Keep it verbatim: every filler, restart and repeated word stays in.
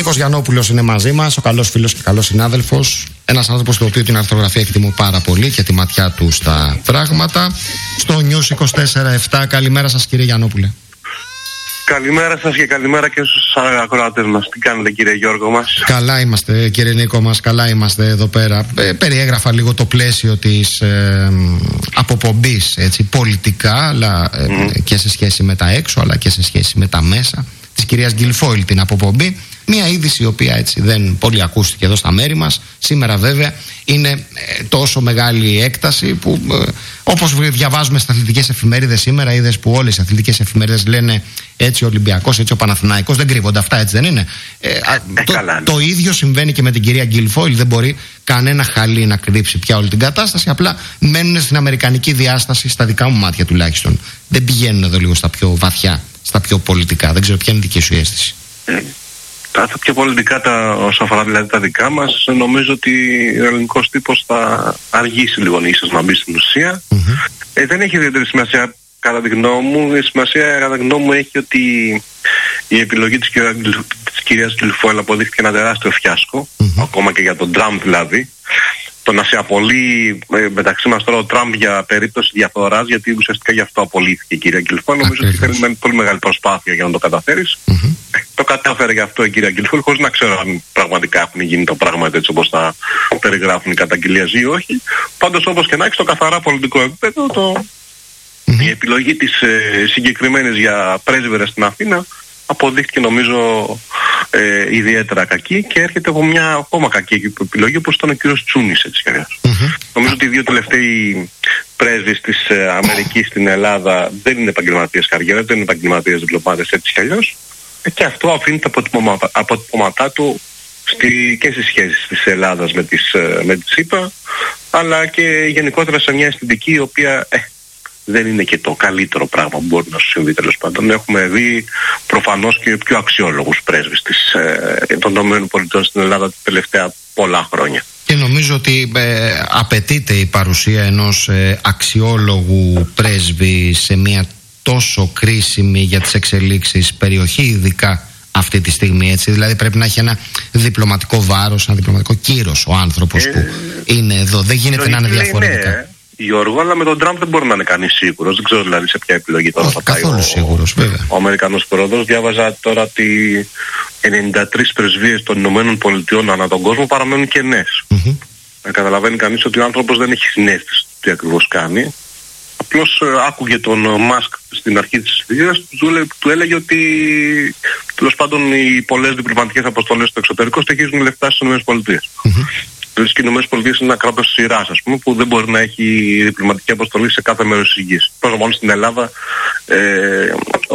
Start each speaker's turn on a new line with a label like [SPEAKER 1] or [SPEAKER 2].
[SPEAKER 1] Νίκος Γιαννόπουλος είναι μαζί μας, ο καλός φίλος και καλός συνάδελφος. Ένας άνθρωπος το οποίο την αρθρογραφία εκτιμώ πάρα πολύ και τη ματιά του στα πράγματα. Στο News είκοσι τέσσερα επτά, καλημέρα σας κύριε Γιαννόπουλε.
[SPEAKER 2] Καλημέρα σας και καλημέρα και στους ακροατές μας. Τι κάνετε κύριε Γιώργο μας?
[SPEAKER 1] Καλά είμαστε κύριε Νίκο μας, καλά είμαστε εδώ πέρα. Ε, περιέγραφα λίγο το πλαίσιο της ε, αποπομπής, έτσι, πολιτικά, αλλά ε, mm. και σε σχέση με τα έξω, αλλά και σε σχέση με τα μέσα, της κυρίας Γκιλφόιλ την αποπομπή. Μια είδηση η οποία έτσι δεν πολύ ακούστηκε εδώ στα μέρη μας. Σήμερα βέβαια είναι ε, τόσο μεγάλη έκταση που ε, όπως διαβάζουμε στις αθλητικές εφημερίδες σήμερα, είδες που όλες οι αθλητικές εφημερίδες λένε έτσι ο Ολυμπιακός, έτσι ο Παναθηναϊκός, δεν κρύβονται αυτά, έτσι δεν είναι? Ε, ε, το, καλά, το ίδιο συμβαίνει και με την κυρία Γκιλφόιλ. Δεν μπορεί κανένα χαλί να κρύψει πια όλη την κατάσταση. Απλά μένουν στην αμερικανική διάσταση, στα δικά μου μάτια τουλάχιστον. Δεν πηγαίνουν εδώ λίγο στα πιο βαθιά, στα πιο πολιτικά. Δεν ξέρω ποια είναι η δική σου αίσθηση.
[SPEAKER 2] Mm. Τα πιο πολιτικά, τα, όσον αφορά δηλαδή τα δικά μας, νομίζω ότι ο ελληνικός τύπος θα αργήσει λίγο ίσως να μπει στην ουσία. Mm-hmm. Ε, δεν έχει ιδιαίτερη σημασία κατά τη γνώμη μου. Η σημασία κατά τη γνώμη μου έχει ότι η επιλογή της, κυρία, της κυρίας Γκιλφόιλ αποδείχθηκε ένα τεράστιο φιάσκο, mm-hmm. ακόμα και για τον Τραμπ δηλαδή. Το να σε απολύει ε, μεταξύ μας τώρα ο Τραμπ για περίπτωση διαφθοράς, γιατί ουσιαστικά γι' αυτό απολύθηκε η κυρία Γκιλφόιλ. Νομίζω ότι θέλει με πολύ μεγάλη προσπάθεια για να το καταφέρεις. Mm-hmm. Το κατάφερε γι' αυτό η κυρία Γκιλφόιλ, χωρίς να ξέρω αν πραγματικά έχουν γίνει το πράγμα έτσι όπως τα περιγράφουν οι καταγγελίες ή όχι. Πάντως όπως και να έχει, στο καθαρά πολιτικό επίπεδο, το... mm-hmm. η επιλογή της ε, συγκεκριμένης για πρέσβυρα στην Αθήνα αποδείχθηκε νομίζω ε, ιδιαίτερα κακή και έρχεται από μια ακόμα κακή επιλογή όπως ήταν ο κύριος Τσούνης, έτσι κι αλλιώς. Mm-hmm. Νομίζω ότι οι δύο τελευταίοι πρέσβεις της ε, Αμερικής στην Ελλάδα δεν είναι επαγγελματίες καριέρα, δεν είναι επαγγελματίες διπλωμάτες, έτσι κι αλλιώς. Ε, και αυτό αφήνει τα αποτυπώματά του στη, και στις σχέσεις της Ελλάδας με τις, ε, με τις ΗΠΑ, αλλά και γενικότερα σε μια αισθητική η οποία ε, δεν είναι και το καλύτερο πράγμα που μπορεί να σου συμβεί τέλος πάντων. Έχουμε δει προφανώς και πιο αξιόλογους πρέσβεις της, ε, των ΗΠΑ στην Ελλάδα τα τελευταία πολλά χρόνια.
[SPEAKER 1] Και νομίζω ότι ε, απαιτείται η παρουσία ενός ε, αξιόλογου πρέσβη σε μια τόσο κρίσιμη για τις εξελίξεις περιοχή, ειδικά αυτή τη στιγμή, έτσι. Δηλαδή πρέπει να έχει ένα διπλωματικό βάρος, ένα διπλωματικό κύρος ο άνθρωπος ε, που είναι εδώ. Δεν γίνεται να είναι διαφορετικά.
[SPEAKER 2] Ναι, Γιώργο, αλλά με τον Τραμπ δεν μπορεί να είναι κανείς σίγουρος. Δεν ξέρω δηλαδή σε ποια επιλογή τώρα θα πάει ο,
[SPEAKER 1] σίγουρος, βέβαια.
[SPEAKER 2] ο Αμερικανός πρόεδρος. Διάβαζα τώρα ότι ενενήντα τρεις πρεσβείες των Ηνωμένων Πολιτειών ανά τον κόσμο παραμένουν κενές. Mm-hmm. Να καταλαβαίνει κανείς ότι ο άνθρωπος δεν έχει συνέστηση τι ακριβώς κάνει. Απλώς ε, άκουγε τον Μάσκ στην αρχή της θητείας, του, του έλεγε ότι τέλος πάντων οι πολλές διπλωματικές αποστολές στο εξωτερικό στοιχίζουν λεφτά στις ΗΠΑ. Mm-hmm. Δηλαδή και οι ΗΠΑ είναι ένα κράτος σειράς, ας πούμε, που δεν μπορεί να έχει διπλωματική αποστολή σε κάθε μέρος της γης. Πόσο μόνο στην Ελλάδα ε,